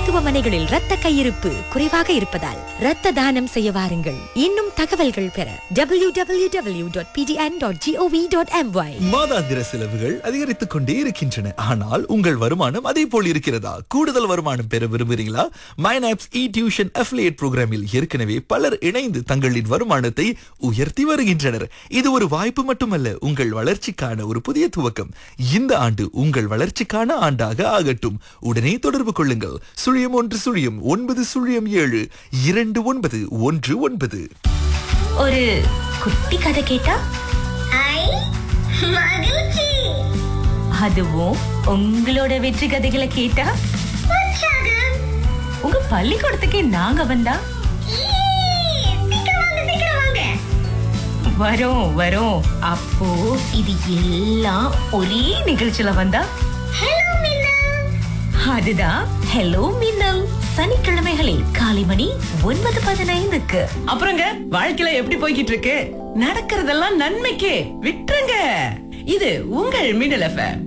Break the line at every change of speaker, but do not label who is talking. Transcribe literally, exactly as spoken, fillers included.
மருத்துவமனைகளில் இரத்த கையிருப்பு குறைவாக இருப்பதால் இரத்த தானம் செய்ய வாருங்கள். இன்னும் தகவல்கள் பெற W W W dot B T N dot gov dot MY.
மாதாந்திர செலவுகள் அதிகரித்துக் கொண்டே இருக்கின்றன. ஆனால் உங்கள் வருமானம் அதே போல் இருக்கிறதா? கூடுதல் வருமானம் பெற விரும்புகிறீங்களா? மைனாப்ஸ் இ டியூஷன் அஃபிலியேட் புரோகிராமில் ஏற்கனவே பலர் இணைந்து தங்களின் வருமானத்தை உயர்த்தி வருகின்றனர். இது ஒரு வாய்ப்பு மட்டுமல்ல, உங்கள் வளர்ச்சிக்கான ஒரு புதிய துவக்கம். இந்த ஆண்டு உங்கள் வளர்ச்சிக்கான ஆண்டாக ஆகட்டும். உடனே தொடர்பு கொள்ளுங்கள். சுழியம் ஒன்று சுழியம் ஒன்பது சுழியம் ஏழு இரண்டு ஒன்பது ஒன்று ஒன்பது.
ஒரு குட்டி கதை கேட்டா
ஐ மகிழ்ச்சி.
அதுவும் உங்களோட வெற்றி கதைகளை கேட்டா
உற்சாகம்.
உங்க பள்ளிக்கூடத்துக்கே நாங்க வந்தா
ஈ, சீக்கிரம் வாங்க, சீக்கிரம் வாங்க.
வரோம் வரோம். அப்போ இது எல்லாம் ஒரே நிகழ்ச்சியில வந்தா
ஹலோ மின்னா.
அதுதான் ஹலோ மின்னல். சனிக்கிழமைகளில் காலை மணி ஒன்பது பதினைந்துக்கு.
அப்புறங்க வாழ்க்கையில எப்படி போய்கிட்டு இருக்கு? நடக்கிறதெல்லாம் நன்மைக்கே விட்டுருங்க. இது உங்கள் மின்னல் எஃப்எம்.